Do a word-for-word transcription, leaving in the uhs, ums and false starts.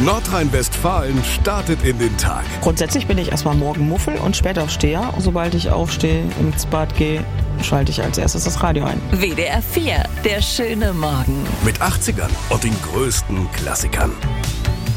Nordrhein-Westfalen startet in den Tag. Grundsätzlich bin ich erstmal Morgenmuffel und Spätaufsteher. Sobald ich aufstehe, ins Bad gehe, schalte ich als erstes das Radio ein. W D R vier, der schöne Morgen. Mit achtzigern und den größten Klassikern.